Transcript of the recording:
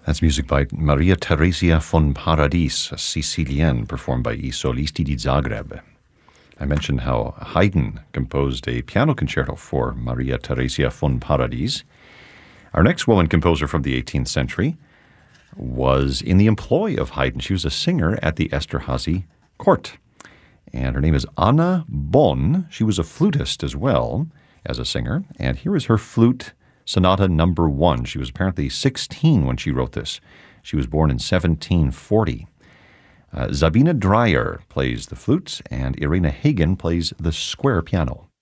That's music by Maria Theresia von Paradis, a Sicilienne, performed by I Solisti di Zagreb. I mentioned how Haydn composed a piano concerto for Maria Theresia von Paradis. Our next woman composer from the 18th century was in the employ of Haydn. She was a singer at the Esterhazy court, and her name is Anna Bonn. She was a flutist as well as a singer, and here is her flute Sonata Number 1. She was apparently 16 when she wrote this. She was born in 1740. Sabine Dreyer plays the flute, and Irina Hagen plays the square piano.